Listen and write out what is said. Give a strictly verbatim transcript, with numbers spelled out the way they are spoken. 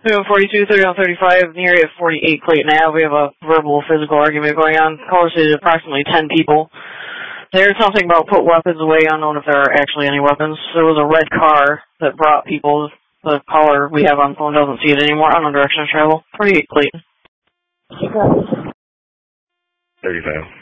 two forty-two, thirty-one thirty-five, near at forty-eight Clayton Ave. We have a verbal physical argument going on. Caller stated approximately ten people. There's something about put weapons away, unknown if there are actually any weapons. There was a red car that brought people. The caller we have on phone doesn't see it anymore. Unknown direction of travel. forty-eight Clayton. thirty-five.